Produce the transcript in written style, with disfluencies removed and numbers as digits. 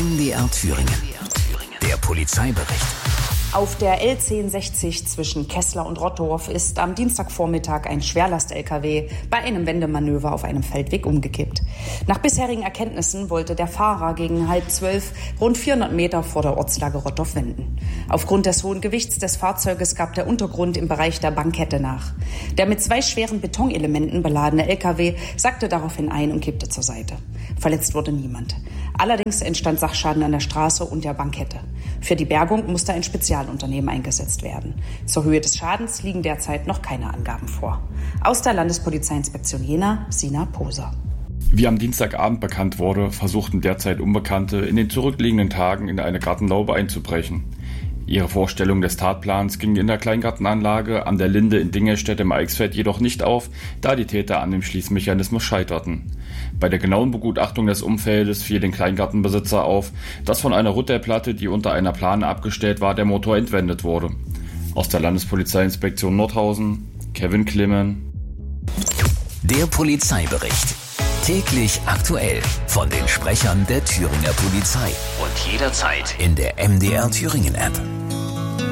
MDR Thüringen. Der Polizeibericht. Auf der L1060 zwischen Keßler und Rottorf ist am Dienstagvormittag ein Schwerlast-LKW bei einem Wendemanöver auf einem Feldweg umgekippt. Nach bisherigen Erkenntnissen wollte der Fahrer gegen 11:30 rund 400 Meter vor der Ortslage Rottorf wenden. Aufgrund des hohen Gewichts des Fahrzeuges gab der Untergrund im Bereich der Bankette nach. Der mit 2 schweren Betonelementen beladene LKW sackte daraufhin ein und kippte zur Seite. Verletzt wurde niemand. Allerdings entstand Sachschaden an der Straße und der Bankette. Für die Bergung musste ein Spezialunternehmen eingesetzt werden. Zur Höhe des Schadens liegen derzeit noch keine Angaben vor. Aus der Landespolizeiinspektion Jena, Sina Poser. Wie am Dienstagabend bekannt wurde, versuchten derzeit Unbekannte in den zurückliegenden Tagen in eine Gartenlaube einzubrechen. Ihre Vorstellung des Tatplans ging in der Kleingartenanlage an der Linde in Dingelstedt im Eichsfeld jedoch nicht auf, da die Täter an dem Schließmechanismus scheiterten. Bei der genauen Begutachtung des Umfeldes fiel den Kleingartenbesitzer auf, dass von einer Rüttelplatte, die unter einer Plane abgestellt war, der Motor entwendet wurde. Aus der Landespolizeiinspektion Nordhausen, Kevin Klimmen. Der Polizeibericht. Täglich aktuell von den Sprechern der Thüringer Polizei. Und jederzeit in der MDR Thüringen App.